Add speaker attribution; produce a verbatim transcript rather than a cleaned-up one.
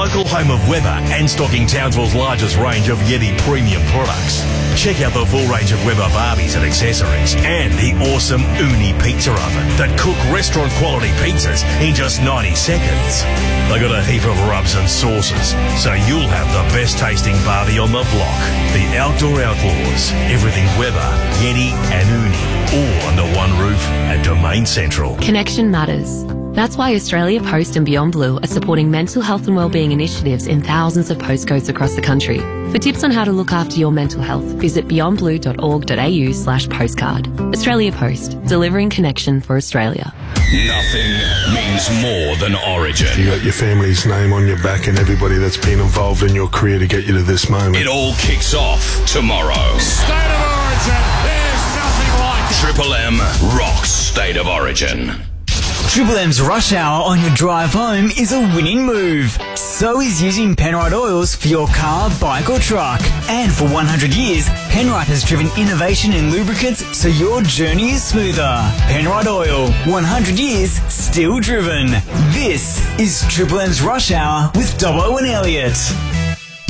Speaker 1: local home of Weber and stocking Townsville's largest range of Yeti premium products. Check out the full range of Weber Barbies and accessories and the awesome Uni pizza oven that cook restaurant quality pizzas in just ninety seconds. They got a heap of rubs and sauces, so you'll have the best tasting Barbie on the block. The Outdoor Outlaws, everything Weber, Yeti and Uni, all under one roof at Domain Central.
Speaker 2: Connection matters. That's why Australia Post and Beyond Blue are supporting mental health and wellbeing initiatives in thousands of postcodes across the country. For tips on how to look after your mental health, visit beyond blue dot org dot a u slash postcard. Australia Post, delivering connection for Australia.
Speaker 3: Nothing means more than Origin.
Speaker 4: You got your family's name on your back and everybody that's been involved in your career to get you to this moment.
Speaker 3: It all kicks off tomorrow.
Speaker 5: State of Origin, there's nothing like it.
Speaker 3: Triple M rocks State of Origin.
Speaker 6: Triple M's rush hour on your drive home is a winning move. So is using Penrite oils for your car, bike or truck. And for one hundred years, Penrite has driven innovation in lubricants so your journey is smoother. Penrite oil, one hundred years, still driven. This is Triple M's rush hour with Dobbo and Elliot.